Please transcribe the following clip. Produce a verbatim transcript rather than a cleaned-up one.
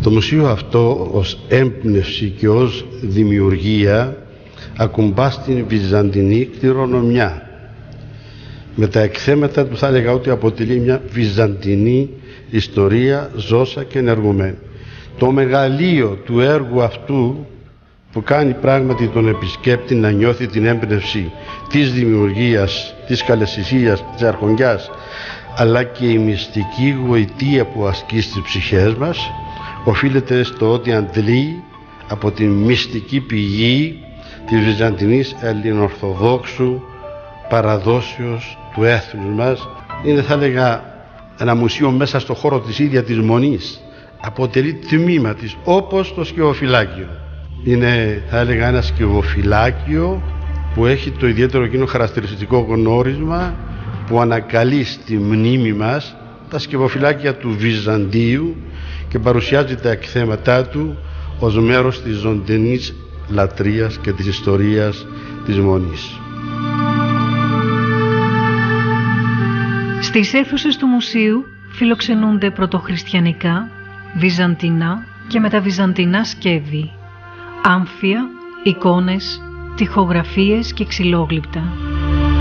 Το μουσείο αυτό ως έμπνευση και ως δημιουργία ακουμπά στην βυζαντινή κληρονομιά. Με τα εκθέματα του θα έλεγα ότι αποτελεί μια βυζαντινή ιστορία ζώσα και ενεργουμένη. Το μεγαλείο του έργου αυτού που κάνει πράγματι τον επισκέπτη να νιώθει την έμπνευση της δημιουργίας, της καλλαισθησίας, της αρχοντιάς, αλλά και η μυστική γοητεία που ασκεί στις ψυχές μας, οφείλεται στο ότι αντλεί από την μυστική πηγή της βυζαντινής ελληνοορθοδόξου παραδόσεως του έθνους μας. Είναι, θα έλεγα, ένα μουσείο μέσα στο χώρο της ίδια της Μονής. Αποτελεί τμήμα της, όπως το σκευοφυλάκιο. Είναι, θα έλεγα, ένα σκευοφυλάκιο που έχει το ιδιαίτερο εκείνο χαρακτηριστικό γνώρισμα που ανακαλεί στη μνήμη μας τα σκευοφυλάκια του Βυζαντίου και παρουσιάζει τα εκθέματά του ως μέρος της ζωντανής λατρείας και της ιστορίας της Μονής. Στις αίθουσες του μουσείου φιλοξενούνται πρωτοχριστιανικά, βυζαντινά και μεταβυζαντινά σκεύη, άμφια, εικόνες, τοιχογραφίες και ξυλόγλυπτα.